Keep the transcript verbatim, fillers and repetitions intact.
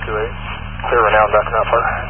two eight. Clear renown back in that part.